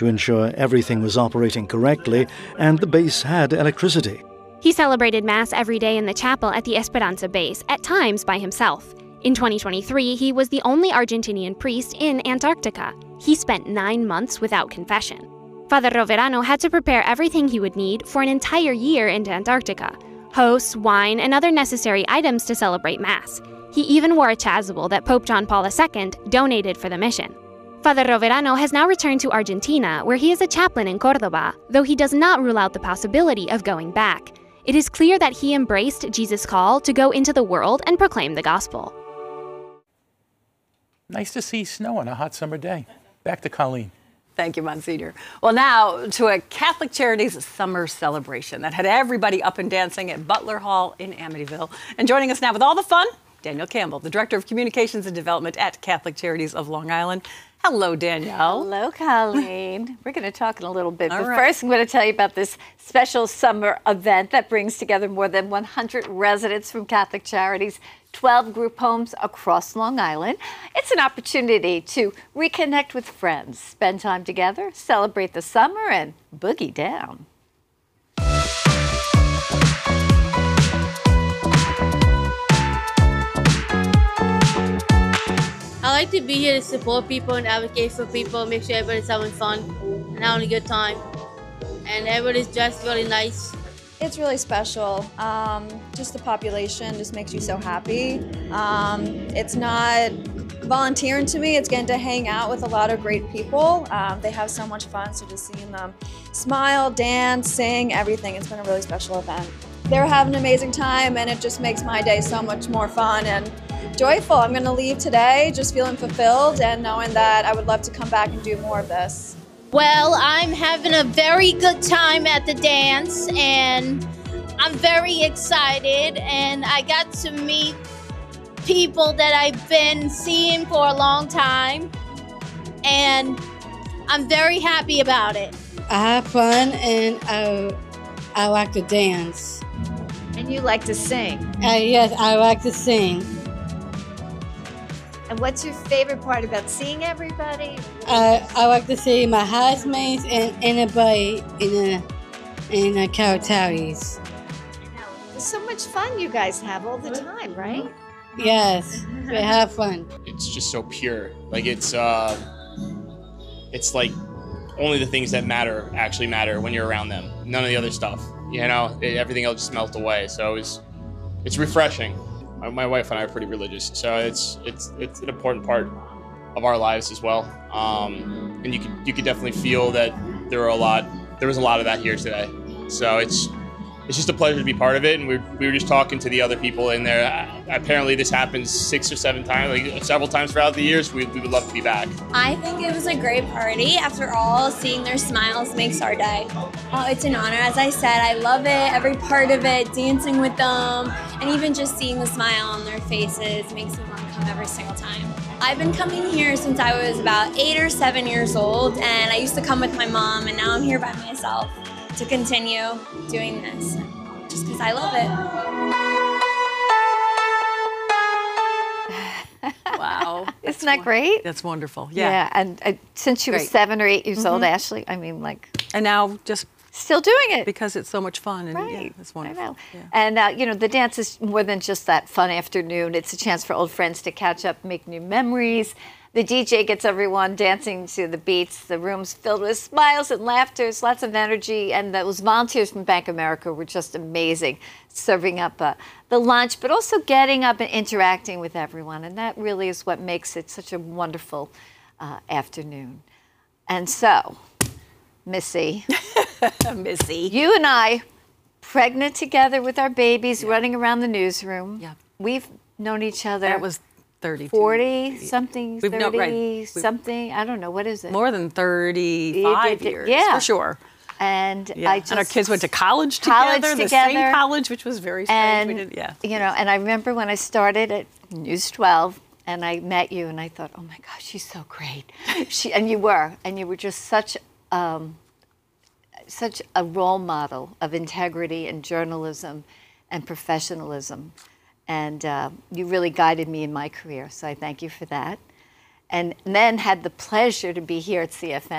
to ensure everything was operating correctly and the base had electricity. He celebrated Mass every day in the chapel at the Esperanza base, at times by himself. In 2023, he was the only Argentinian priest in Antarctica. He spent 9 months without confession. Father Roverano had to prepare everything he would need for an entire year into Antarctica: hosts, wine, and other necessary items to celebrate Mass. He even wore a chasuble that Pope John Paul II donated for the mission. Father Roverano has now returned to Argentina, where he is a chaplain in Córdoba, though he does not rule out the possibility of going back. It is clear that he embraced Jesus' call to go into the world and proclaim the gospel. Nice to see snow on a hot summer day. Back to Colleen. Thank you, Monsignor. Well, now to a Catholic Charities summer celebration that had everybody up and dancing at Butler Hall in Amityville. And joining us now with all the fun, Danielle Campbell, the Director of Communications and Development at Catholic Charities of Long Island. Hello, Danielle. Hello, Colleen. We're going to talk in a little bit. But right. First, I'm going to tell you about this special summer event that brings together more than 100 residents from Catholic Charities, 12 group homes across Long Island. It's an opportunity to reconnect with friends, spend time together, celebrate the summer, and boogie down. I like to be here to support people and advocate for people, make sure everybody's having fun and having a good time. And everybody's dressed really nice. It's really special. Just the population just makes you so happy. It's not volunteering to me, it's getting to hang out with a lot of great people. They have so much fun, so just seeing them smile, dance, sing, everything. It's been a really special event. They're having an amazing time, and it just makes my day so much more fun and joyful. I'm going to leave today just feeling fulfilled and knowing that I would love to come back and do more of this. Well, I'm having a very good time at the dance, and I'm very excited, and I got to meet people that I've been seeing for a long time, and I'm very happy about it. I have fun, and I like to dance. And you like to sing. Yes, I like to sing. And what's your favorite part about seeing everybody? I like to see my housemates and anybody in the Charities. It's so much fun you guys have all the time, right? Yes, we have fun. It's just so pure. Like it's like only the things that matter actually matter when you're around them. None of the other stuff. You know, everything else just melts away. So it's refreshing. My wife and I are pretty religious, so it's an important part of our lives as well. And you could definitely feel that there was a lot of that here today. So it's just a pleasure to be part of it. And we were just talking to the other people in there. Apparently this happens 6 or 7 times, like several times throughout the years. We would love to be back. I think it was a great party. After all, seeing their smiles makes our day. Oh, it's an honor. As I said, I love it, every part of it, dancing with them, and even just seeing the smile on their faces makes me want to come every single time. I've been coming here since I was about 8 or 7 years old, and I used to come with my mom, and now I'm here by myself to continue doing this, just because I love it. Wow. Isn't that great? That's wonderful. Yeah, and since she was 7 or 8 years old, Ashley, I mean, like... And now just... Still doing it. Because it's so much fun. And right. Yeah, it's wonderful. I know. Yeah. And, you know, the dance is more than just that fun afternoon. It's a chance for old friends to catch up, make new memories. The DJ gets everyone dancing to the beats. The room's filled with smiles and laughter, lots of energy. And those volunteers from Bank of America were just amazing, serving up the lunch, but also getting up and interacting with everyone. And that really is what makes it such a wonderful afternoon. And so, Missy, Missy, you and I, pregnant together with our babies, running around the newsroom. Yeah. We've known each other. That was 30. 40 something, 30 right. something. I don't know. What is it? More than 35 years, yeah. for sure. And and our kids went to college together, the same college, which was very strange. And, you know, and I remember when I started at News 12, and I met you, and I thought, oh my gosh, she's so great. And you were just such a role model of integrity and journalism and professionalism. And you really guided me in my career, so I thank you for that. And then had the pleasure to be here at CFN.